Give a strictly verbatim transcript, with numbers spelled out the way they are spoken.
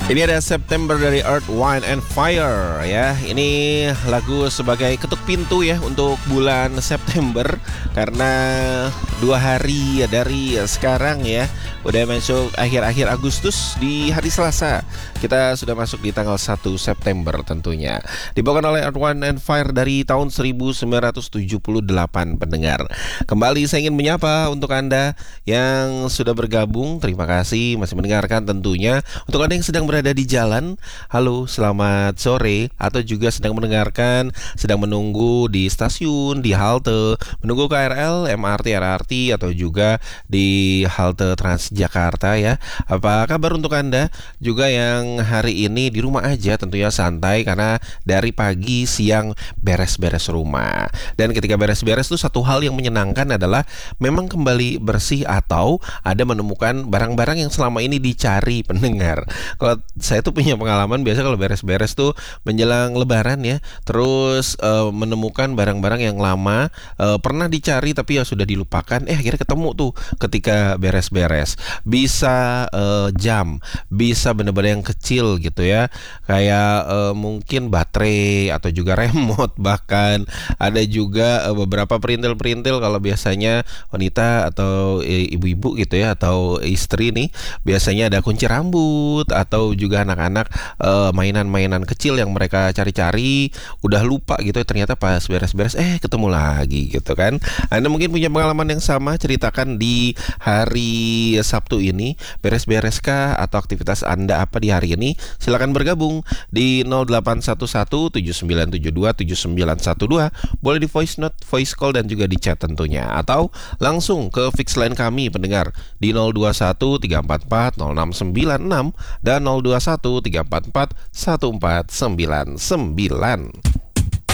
Ini ada September dari Earth, Wind and Fire ya. Ini lagu sebagai ketuk pintu ya untuk bulan September, karena dua hari dari sekarang ya udah masuk akhir-akhir Agustus. Di hari Selasa kita sudah masuk di tanggal satu September tentunya. Dibawakan oleh Earth, Wind and Fire dari tahun seribu sembilan ratus tujuh puluh delapan pendengar. Kembali saya ingin menyapa untuk Anda yang sudah bergabung, terima kasih masih mendengarkan tentunya. Untuk Anda yang sedang berada Berada di jalan, halo, selamat sore. Atau juga sedang mendengarkan, sedang menunggu di stasiun, di halte, menunggu K R L, M R T, R R T, atau juga di halte Transjakarta ya. Apa kabar untuk Anda juga yang hari ini di rumah aja, tentunya santai karena dari pagi siang beres-beres rumah. Dan ketika beres-beres tuh satu hal yang menyenangkan adalah memang kembali bersih atau ada menemukan barang-barang yang selama ini dicari pendengar. Kalau saya tuh punya pengalaman, biasa kalau beres-beres tuh menjelang lebaran ya, terus uh, menemukan barang-barang yang lama uh, pernah dicari tapi ya sudah dilupakan, eh akhirnya ketemu tuh ketika beres-beres. Bisa uh, jam, bisa benda-benda yang kecil gitu ya, kayak uh, mungkin baterai atau juga remote, bahkan ada juga uh, beberapa perintil-perintil. Kalau biasanya wanita atau e, ibu-ibu gitu ya, atau istri nih, biasanya ada kunci rambut atau juga anak-anak uh, mainan-mainan kecil yang mereka cari-cari, udah lupa gitu, ternyata pas beres-beres eh ketemu lagi gitu kan. Anda mungkin punya pengalaman yang sama, ceritakan di hari Sabtu ini. Beres-bereskah atau aktivitas Anda apa di hari ini? Silakan bergabung di nol delapan satu satu tujuh sembilan tujuh dua tujuh sembilan satu dua. Boleh di voice note, voice call, dan juga di chat tentunya, atau langsung ke fix line kami pendengar di nol dua satu tiga empat empat nol enam sembilan enam dan nol dua satu tiga empat empat satu empat sembilan sembilan.